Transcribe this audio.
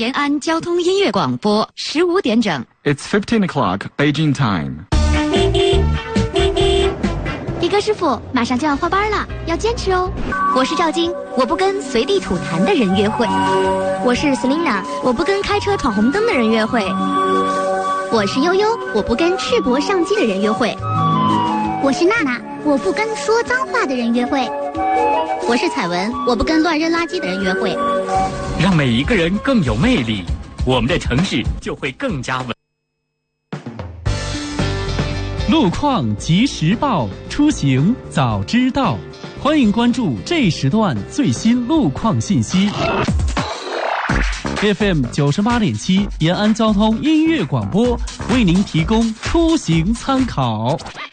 延安交通音乐广播15点整。 It's 15 o'clock Beijing time. 迪哥师傅，马上就要换班了，要坚持哦。我是赵晶，我不跟随地吐痰的人约会。我是 Selina， 我不跟开车闯红灯的人约会。我是悠悠，我不跟赤膊上机的人约会。 我是娜娜，我不跟说脏话的人约会。 我是彩文，我不跟乱扔垃圾的人约会。 让每一个人更有魅力，我们的城市就会更加稳。 路况及时报，出行早知道。欢迎关注这时段最新路况信息。FM 98.7延安交通音乐广播为您提供出行参考。